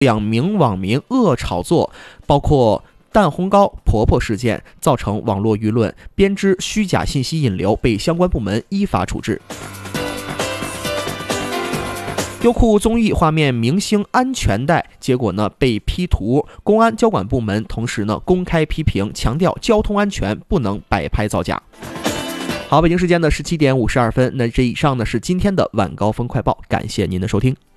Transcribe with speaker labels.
Speaker 1: 2名网民恶炒作，包括蛋烘糕婆婆事件，造成网络舆论编织虚假信息引流，被相关部门依法处置。优酷综艺画面明星安全带，结果呢被 P 图，公安交管部门同时呢公开批评，强调交通安全不能摆拍造假。好，北京时间的17点52分，那这以上呢是今天的晚高峰快报，感谢您的收听。